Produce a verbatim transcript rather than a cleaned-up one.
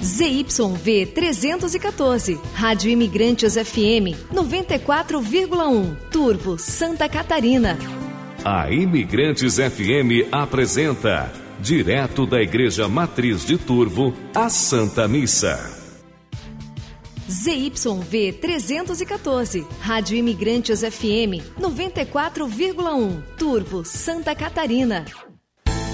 Z Y V trezentos e quatorze, Rádio Imigrantes F M noventa e quatro vírgula um, Turvo, Santa Catarina. A Imigrantes F M apresenta, direto da Igreja Matriz de Turvo, a Santa Missa. Z Y V trezentos e quatorze, Rádio Imigrantes F M noventa e quatro vírgula um, Turvo, Santa Catarina.